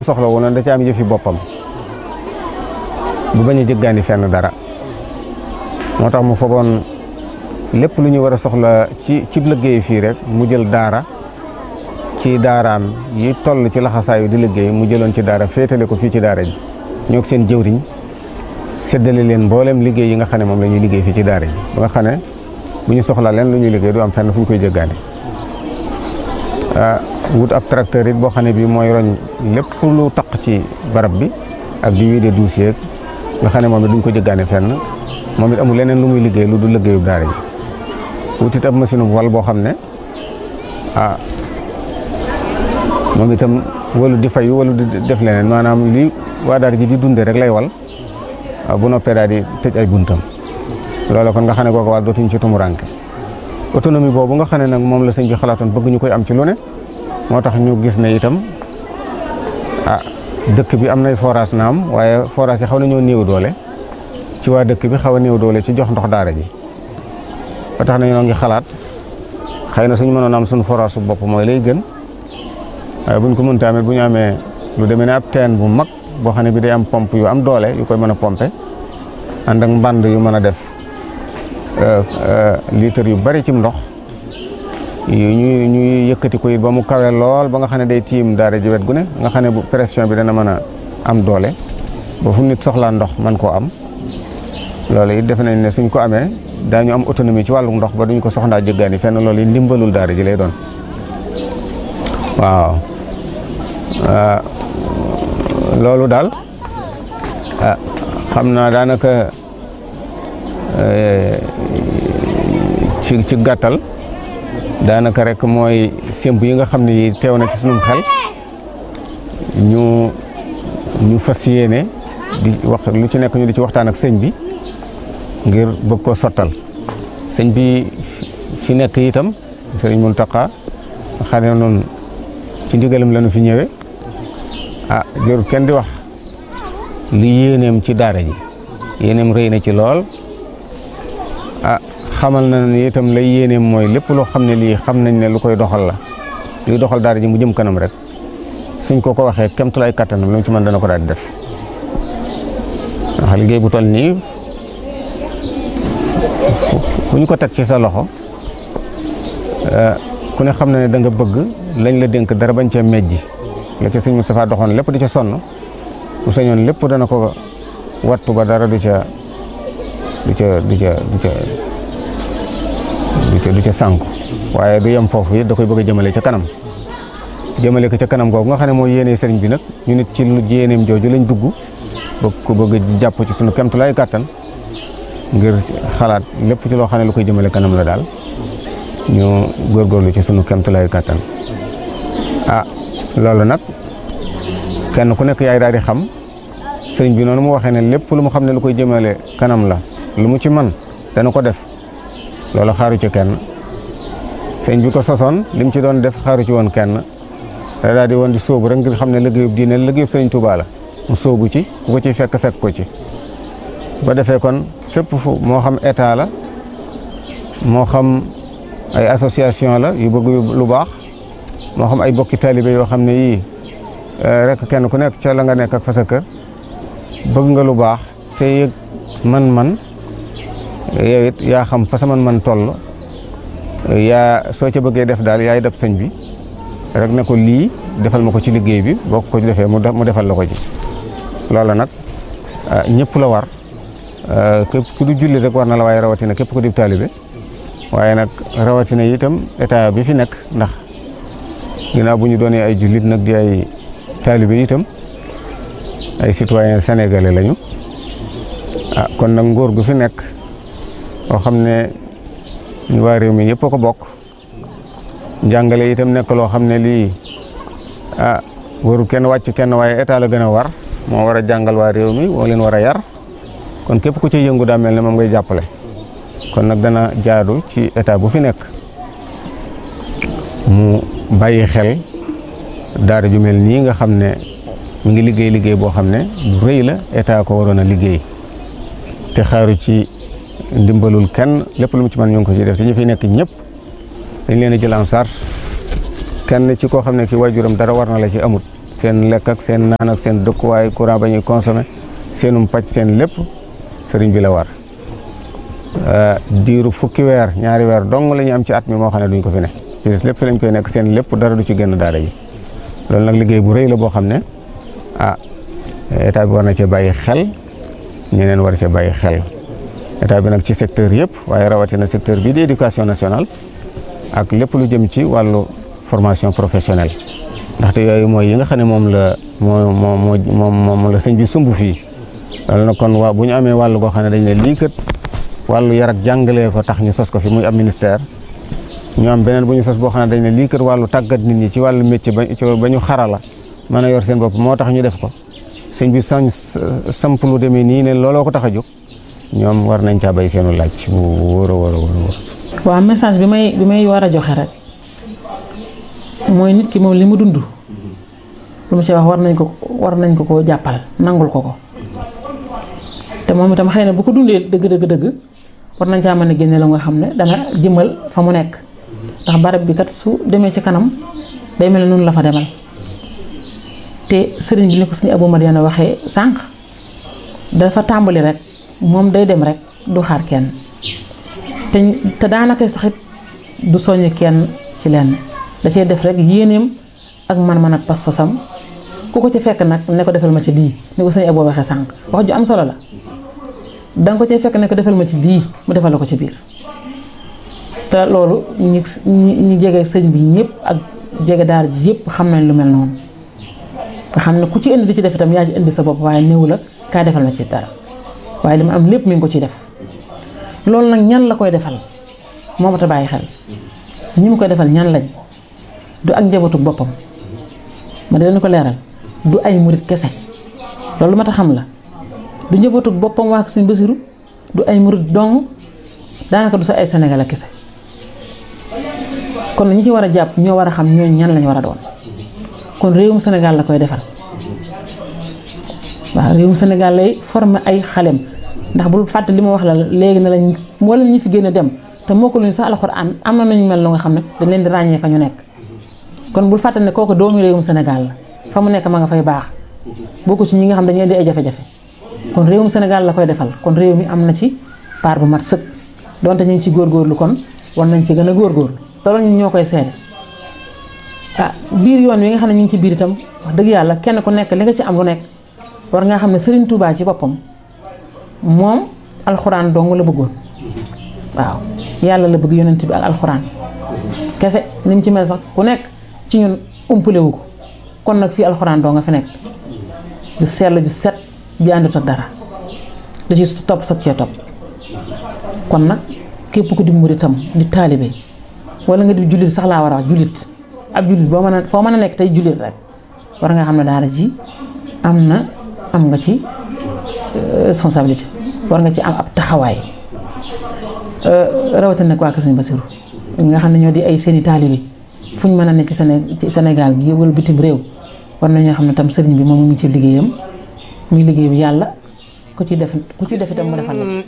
soxla woon da ci am yëfi boppam bu bañ a jëggaani fenn dara moo tax mu fogoon lépp lu ñu war a soxla ci liggéey fii rek mu jël daara ci daaraam yi toll ci laxasaayu di liggéey mu jëloon ci daara féetale ko fii ci daara ji ñoo seen jëwriñ séddale leen mboolem liggéey yi nga xam ne moom la ñuy liggéey fii ci daara ji ba nga xam ne bu ñu soxla leen lu ñuy liggéey du am fenn fu ñu koy jëggaane wut ab tracteur it boo xam ne bii mooy roñ lépp lu taq ci barab bi ak di wiide dossier nga xam ne moom it duñ ko jëggaane fenn moom it amul leneen lu muy liggéey lu du liggéeyub daara ji wut it ab machine wal boo xam ne moom itam walu di fayu walu di def leneen maanaam li waa daara ji di dunde rek lay wal bu noppee daal di tëj ay buntam loolu kon nga xam ne kooku wàll dootuñ ci tumuranke autonomie boobu nga xam ne nag moom la sëñ bi xalaatoon bëgg ñu koy am ci lu ne moo tax ñu gis ne itam dëkk bi am nay forage naam waaye forage yi xaw nañoo néew doole ci waa dëkk bi xaw a néew doole ci jox ndox daara ji ba tax na ñoo ngi xalaat xëy na suñu mënoon am suñu forage su bopp mooy lay gën waaye buñ ko mënta amee bu ñu amee lu demee ne ab teen bu mag boo xam ne bi day am pompe yu am doole yu koy mën a pompe ànd ak mbànd yu mën a def litre yu bari ci ndox ñuy yëkkati ko it ba mu kawe lool ba nga xam ne day tiim daara ji wet gu ne nga xam ne bu pression bi dana mën a am doole ba fu nit soxlaa ndox mën koo am loolu it defe nañ ne suñ ko amee daañu am autonomie ci wàllu ndox ba duñ ko soxlaa jëggaani fenn loolu it ndimbalul daara ji lay doon waaw loolu daal xam naa daanaka ci gàttal daanaka rek mooy sémb yi nga xam ne yi teew na ci sunum xel ñu fas yéene di wax lu ci nekk ñu di ci waxtaan ak sëñ bi ngir bëgg koo sottal sëñ bi fi nekk itam sëriñ Muntaxa xam ne noonu ci ndigalam la ñu fi ñëwee jërul kenn di wax li yéeneem ci daara ji yéeneem rëy na ci lool xamal na ni itam lay yéeneem mooy lépp loo xam ne lii xam nañ ne lu koy doxal la luy doxal daara ji mu jëm kanam rek suñ ko waxee kemtulaay kattanam lu mu ci mën dana ko daal di def ndax liggéey bu toll nii ku ñu ko teg ci sa loxo ku ne xam na ne da nga bëgg lañ la dénk dara bañ cee mejji la ca sëñ Moustapha doxoon lépp di ca sonn bu sañoon lépp dana ko wattu ba dara du ca sànku waaye du yem foofu it da koy bëgg a jëmale ca kanam jëmale ko ca kanam googu nga xam ne mooy yéene sëriñ bi nag ñu nit ci lu yéeneem jooju lañ dugg bëgg a jàpp ci sunu kemtulaay kàttan ngir xalaat lépp ci loo xam ne lu koy jëmale kanam la daal ñu góorgóorlu ci sunu kemtulaay kàttan loolu nag kenn ku nekk yaay daal di xam sëriñ bi noonu mu waxee ne lépp lu mu xam ne lu koy jëmale kanam la lu mu ci man dana ko def loolu xaaru ci kenn sëriñ bi ko sosoon li mu ci doon def xaaru ci woon kenn da daal di woon di sóobu rek ngir xam ne liggéeyub diine liggéeyub sëriñ Tuubaa la mu sóobu ci ku ko ci fekk ko ci ba defee kon fépp fu moo xam état la moo xam ay association la yu bëgg lu baax moo xam ay bokki taalibe yoo xam ne yii rek kenn ku nekk ca la nga nekk ak fa sa kër bëgg nga lu baax te yëg man yow it yaa xam fa sa man toll yaa soo ca bëggee def daal yaay def sëñ bi rek ne ko lii defal ma ko ci liggéey bi boo ko defee mu defal la ko ci loola nag ñëpp la war képp ku du julli rek war na la waaye rawatina képp ku di taalibe waaye nag rawatina itam état bi fi nekk ndax ginnaaw bu ñu doonee ay jullit nag di ay taalibe itam ay citoyen sénégalais lañu kon nag nguur gu fi nekk boo xam ne ñu waa réew mi yëpp a ko bokk njàngale itam nekk loo xam ne lii waru kenn wàcc kenn waaye état la gën a war moo war a jàngal waa réew mi moo leen war a yar kon képp ku ci yëngu daa mel ne moom ngay jàppale kon nag dana jaadu ci état bu fi nekk mu bàyyi xel daara ju mel nii nga xam ne mu ngi liggéey boo xam ne bu rëy la état ko waroon a liggéey te xaaru ci ndimbalul kenn lépp lu mu ci mën ñu ngi ko ci def te ñu fi nekk ñëpp dañ leen a jël en charge kenn ci koo xam ne ki waajuram dara war na la ci amut seen lekk ak seen naan ak seen dëkkuwaay courant ba ñuy consommé seenum paj seen lépp sëriñ bi la war diiru fukki weer ñaari weer dong la ñu am ci at mi moo xam ne duñ ko fi ne ci des lépp fi lañ koy nekk seen lépp dara du ci génn daara ji loolu nag liggéey bu rëy la boo xam ne état bi war na cee bàyyi xel ñeneen war cee bàyyi xel état bi nag ci secteur yëpp waaye rawatina secteur bii di éducation nationale ak lépp lu jëm ci wàllu formation professionnelle ndaxte yooyu mooy yi nga xam ne moom la sëñ bi sumb fii loolu nag kon bu ñu amee wàllu goo xam ne dañ ne lii kat wàllu yar ak jàngalee ko tax ñu sos ko fi muy ab ministère ñu am beneen bu ñu sos boo xam ne dañ ne lii kat wàllu tàggat nit ñi ci wàllu métier ba ñu xarala mën a yor seen bopp moo tax ñu def ko sëñ bi samp lu demee nii ne looloo ko tax a jóg ñoom war nañ caa bay seenu laaj bu wóor a wóor a wóor. waaw message bi may war a joxe rek mooy nit ki moom li mu dund lu mu ci wax war nañ ko koo jàppal nangul ko te moom itam xëy na bu ko dundee dëgg war nañ caa mën a génne la nga xam ne dana jëmal fa mu nekk ndax barab bi kat su demee ci kanam day mel ne noonu la fa demal te sëriñ bi ni ko suñu Abou Madiana waxee sànq dafa tàmbali rek moom day dem rek du xaar kenn te daanaka saxit du soññ kenn ci lenn da cee def rek yéeneem ak man-man ak pas-pasam ku ko ci fekk nag ne ko defal ma ci lii ni ko suñu Abou waxee sànq wax ju am solo la danga ko cee fekk ne ko defal ma ci lii mu defal la ko ci biir te loolu ñi jege sëñ bi ñëpp ak jege daara ji yëpp xam nañ lu mel noonu nga xam ne ku ci indi di ci def itam yaa ci indi sa bopp waaye néew la kaa defal ma ci dara waaye li ma am lépp mi ngi ko ciy def loolu nag ñan la koy defal moo ma ta bàyyi xel ñi mu koy defal ñan lañ du ak njabootu boppam ma dinañ ko leeral du ay murit kese loolu ma ta xam la du njabootu boppam waa Sëñ Basiru du ay murit dong daanaka du sa ay Sénégal kese kon ñi ci war a jàpp ñoo war a xam ñooñu ñan lañ war a doon kon réewum Sénégal la koy defal waaw réewum Sénégal lay former ay xalem ndax bul fàtte li ma wax la léegi ne lañ wala ñi fi gën a dem te moo ko luñu sax alxuraan am na nañu mel lu nga xam ne dañ leen di ràññee fa ñu nekk kon bul fàtte ne kooku doomu réewum Sénégal la fa mu nekk ma nga fay baax bokku ci ñi nga xam dañuy di ay jafe-jafe kon réewum Sénégal la koy defal kon réew mi am na ci part bu mat sëkk donte ñu ngi ci góorgóorlu kon war nañ ci gën a góorgóorlu te loolu ñun ñoo koy seede biir yoon wi nga xam ne ñu ngi ci biir itam wax dëgg yàlla kenn ku nekk li nga ci am lu nekk war ngaa xam ne Serigne Touba ci boppam moom alxuraan dong la bëggoon waaw yàlla la bëgg yonent bi ak alxuraan kese ni mu ci mel sax ku nekk ci ñun umpale wu ko kon nag fii alxuraan dong nga fi nekk ju sell ju set ju àndut ak dara da ci topp soog cee topp kon nag képp ku di muritam di taalibe wala nga di jullit sax laa war a wax jullit ab jullit foo mën a nekk tey jullit rek war nga xam ne daara ji am nga ci responsabilité war nga ci am ab taxawaay rawatina nag waa Kër Sëñ Basiru nga xam ne ñoo di ay seeni taalibe fu ñu mën a nekk ci Sénégal gi wala bitim réew war nañoo xam ne tam sëriñ bi moom mu ngi ci liggéeyam muy liggéey bi yàlla ku ci def itam mu defal la